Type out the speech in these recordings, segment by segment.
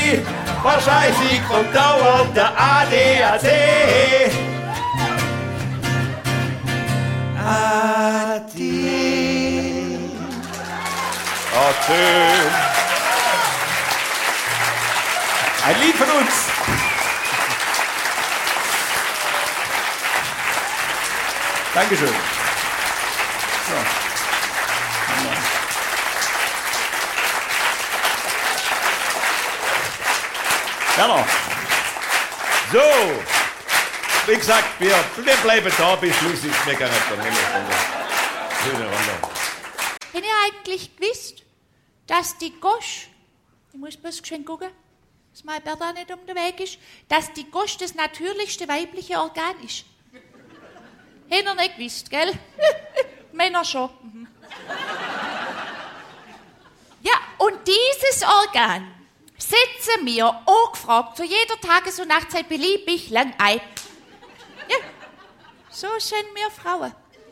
wahrscheinlich kommt dauernd der ADAC. Ade. Ade. Ein Lied von uns. Dankeschön. So. Werner. So. Wie gesagt, wir bleiben da bis Schluss. Ich schmecke nicht von Schöne Runde. Habt ihr eigentlich gewusst, dass die Gosch, ich muss bloß schön gucken, dass mein Bertha nicht um den Weg ist, dass die Gosch das natürlichste weibliche Organ ist? Habt ihr nicht gewusst, gell? Männer schon. Mhm. Ja, und dieses Organ setzen wir, ungefragt, zu jeder Tages- und Nachtzeit beliebig lang ein. Ja, so sind wir Frauen.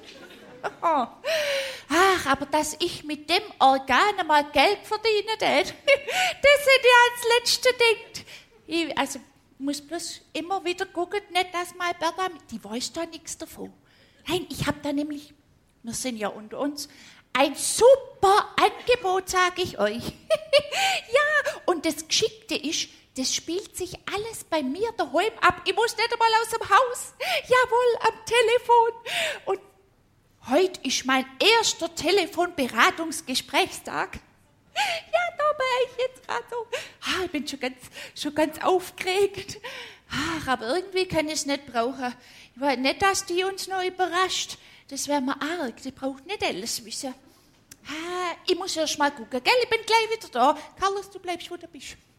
Ach, aber dass ich mit dem Organ einmal Geld verdienen tät, das hätte ich als Letzte gedacht. Ich muss bloß immer wieder gucken, nicht, dass mal Bertha, die weiß da nichts davon. Nein, ich habe da nämlich, wir sind ja unter uns, ein super Angebot, sage ich euch. Ja, und das Geschickte ist, das spielt sich alles bei mir daheim ab. Ich muss nicht einmal aus dem Haus. Jawohl, am Telefon. Und heute ist mein erster Telefonberatungsgesprächstag. Ja, da war ich jetzt gerade so. Ich bin schon ganz aufgeregt. Ach, aber irgendwie kann ich es nicht brauchen. Ich will nicht, dass die uns noch überrascht. Das wäre mir arg. Die braucht nicht alles wissen. Ich muss erst mal gucken, gell? Ich bin gleich wieder da. Carlos, du bleibst, wo du bist.